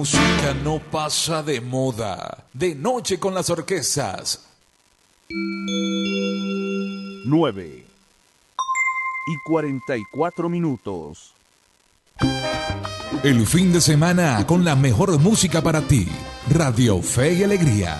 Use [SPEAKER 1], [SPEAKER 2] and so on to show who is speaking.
[SPEAKER 1] Música no pasa de moda. De noche con las orquestas.
[SPEAKER 2] 9:44.
[SPEAKER 1] El fin de semana con la mejor música para ti. Radio Fe y Alegría.